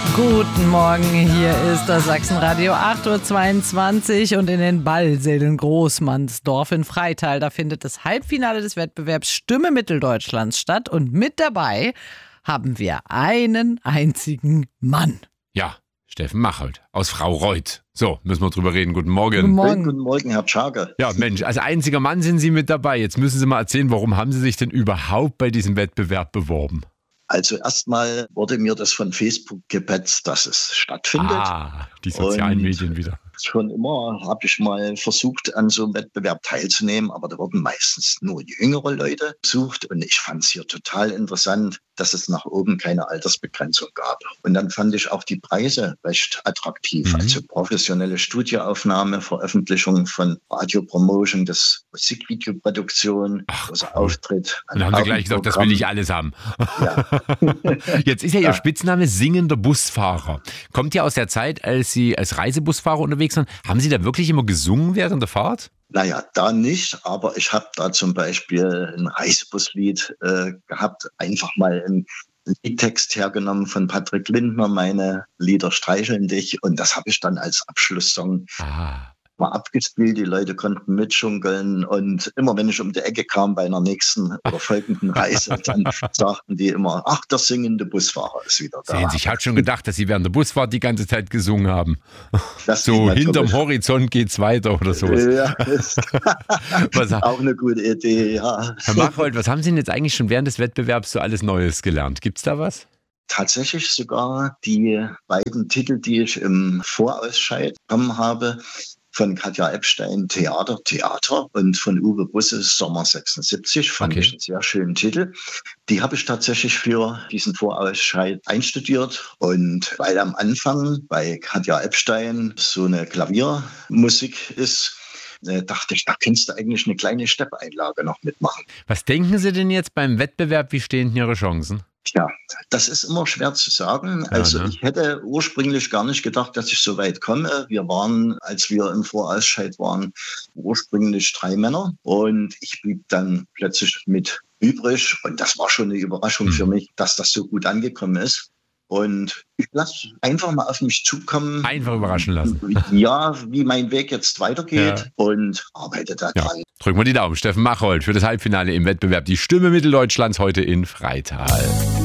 Guten Morgen, hier ist das Sachsenradio 8.22 Uhr und in den Ballsälen Großmannsdorf in Freital, da findet das Halbfinale des Wettbewerbs Stimme Mitteldeutschlands statt und mit dabei haben wir einen einzigen Mann. Ja, Steffen Machold aus Frau Reuth. So, müssen wir drüber reden. Guten Morgen. Guten Morgen. Guten Morgen, Herr Tschager. Ja, Mensch, als einziger Mann sind Sie mit dabei. Jetzt müssen Sie mal erzählen, warum haben Sie sich denn überhaupt bei diesem Wettbewerb beworben? Also erstmal wurde mir das von Facebook gepetzt, dass es stattfindet. Die sozialen Medien wieder. Schon immer habe ich mal versucht, an so einem Wettbewerb teilzunehmen, aber da wurden meistens nur jüngere Leute besucht. Und ich fand es hier total interessant, dass es nach oben keine Altersbegrenzung gab. Und dann fand ich auch die Preise recht attraktiv. Also professionelle Studioaufnahme, Veröffentlichung von Radiopromotion, das Musikvideoproduktion, großer Auftritt. Und dann haben Sie gleich gesagt, das will ich alles haben. Ja. Jetzt ist ja Ihr Spitzname singender Busfahrer. Kommt ja aus der Zeit, als Sie als Reisebusfahrer unterwegs waren. Haben Sie da wirklich immer gesungen während der Fahrt? Naja, da nicht, aber ich habe da zum Beispiel ein Reisebuslied gehabt, einfach mal einen Liedtext hergenommen von Patrick Lindner, meine Lieder streicheln dich, und das habe ich dann als Abschlusssong mal abgespielt. Die Leute konnten mitschunkeln und immer wenn ich um die Ecke kam bei einer nächsten oder folgenden Reise, dann sagten die immer, ach, der singende Busfahrer ist wieder da. Sehen Sie, ich hatte schon gedacht, dass Sie während der Busfahrt die ganze Zeit gesungen haben. Das so hinterm Horizont geht's weiter oder sowas. Ja, ist auch eine gute Idee, ja. Herr Machold, was haben Sie denn jetzt eigentlich schon während des Wettbewerbs so alles Neues gelernt? Gibt's da was? Tatsächlich sogar die beiden Titel, die ich im Vorausscheid bekommen habe, von Katja Epstein Theater und von Uwe Busse Sommer 76, fand ich einen sehr schönen Titel. Die habe ich tatsächlich für diesen Vorausscheid einstudiert, und weil am Anfang bei Katja Epstein so eine Klaviermusik ist, dachte ich, da könntest du eigentlich eine kleine Steppeinlage noch mitmachen. Was denken Sie denn jetzt beim Wettbewerb, wie stehen denn Ihre Chancen? Tja, das ist immer schwer zu sagen. Also ich hätte ursprünglich gar nicht gedacht, dass ich so weit komme. Wir waren, als wir im Vorausscheid waren, ursprünglich 3 Männer, und ich blieb dann plötzlich mit übrig, und das war schon eine Überraschung für mich, dass das so gut angekommen ist. Und ich lasse einfach mal auf mich zukommen. Einfach überraschen lassen. Ja, wie mein Weg jetzt weitergeht, und arbeite da dran. Drücken wir die Daumen. Steffen Machold für das Halbfinale im Wettbewerb Die Stimme Mitteldeutschlands heute in Freital.